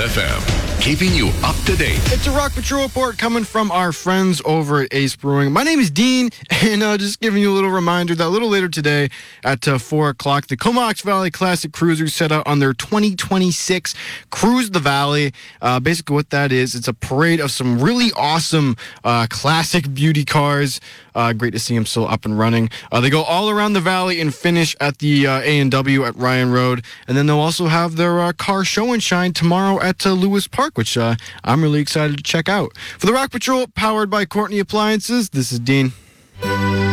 FM, keeping you up to date. It's a Rock Patrol report coming from our friends over at Ace Brewing. My name is Dean, and just giving you a little reminder that a little later today at 4 o'clock, the Comox Valley Classic Cruisers set out on their 2026 Cruise the Valley. Basically what that is, it's a parade of some really awesome classic beauty cars. Great to see them still up and running. They go all around the valley and finish at the A&W at Ryan Road. And then they'll also have their car show and shine tomorrow at Lewis Park, which I'm really excited to check out. For the Rock Patrol, powered by Courtney Appliances, this is Dean.